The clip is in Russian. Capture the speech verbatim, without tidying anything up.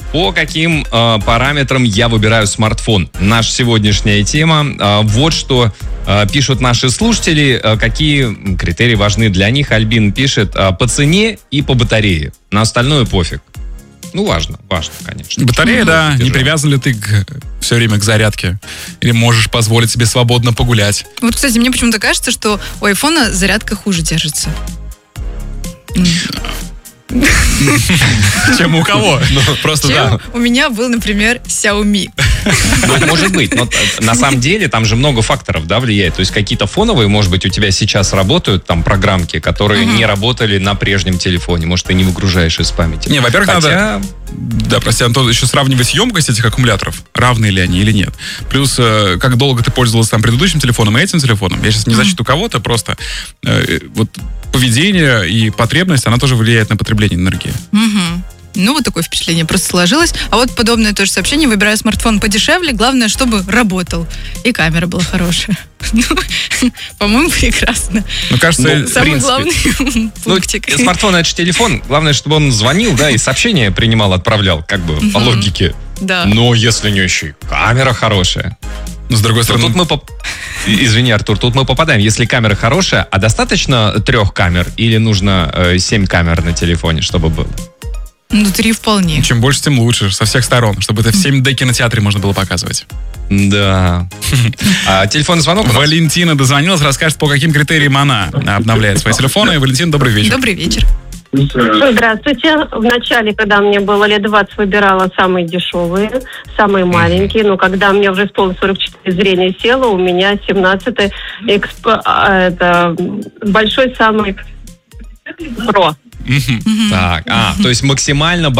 По каким э, параметрам я выбираю смартфон? Наша сегодняшняя тема. Э, вот что э, пишут наши слушатели, э, какие критерии важны для них. Альбин пишет э, по цене и по батарее. На остальное пофиг. Ну, важно, важно, конечно. Батарея, да. Не привязан ли ты к, все время к зарядке? Или можешь позволить себе свободно погулять? Вот, кстати, мне почему-то кажется, что у айфона зарядка хуже держится. Чем у кого? Ну, просто Чем да. у меня был, например, Xiaomi. Ну, может быть, но на самом деле там же много факторов, да, влияет. То есть какие-то фоновые, может быть, у тебя сейчас работают там программки, которые Мгм. не работали на прежнем телефоне. Может, ты не выгружаешь из памяти. Не, во-первых, Хотя- надо, да, прости, Антон, еще сравнивать емкость этих аккумуляторов, равны ли они или нет. Плюс, э, как долго ты пользовался там предыдущим телефоном и этим телефоном. Я сейчас не защиту кого-то, просто э, вот поведение и потребность, она тоже влияет на потребление энергии. Мгм. Ну, вот такое впечатление просто сложилось. А вот подобное тоже сообщение. Выбираю смартфон подешевле. Главное, чтобы работал. И камера была хорошая. Ну, по-моему, прекрасно. Ну, кажется, Ну, Самый принципе. главный Ну, пунктик. смартфон — это же телефон. Главное, чтобы он звонил, да, и сообщения принимал, отправлял, как бы, по Мгм. логике. Да. Но если не еще и камера хорошая. но с другой То стороны, тут мы поп- Извини, Артур, тут мы попадаем. Если камера хорошая, а достаточно трех камер или нужно э, семь камер на телефоне, чтобы было? Ну, три вполне. чем больше, тем лучше, со всех сторон, чтобы это в семь дэ кинотеатре можно было показывать. Да. А телефонный звонок у нас? Валентина дозвонилась, расскажет, по каким критериям она обновляет свои телефоны. Валентин, добрый вечер. Добрый вечер. Здравствуйте. В начале, когда мне было лет двадцать, выбирала самые дешевые, самые маленькие. Но когда мне уже исполнилось сорок четыре, зрение село, у меня семнадцатый эксп... а, это большой самый Про. Мгм. Так, а, то есть максимально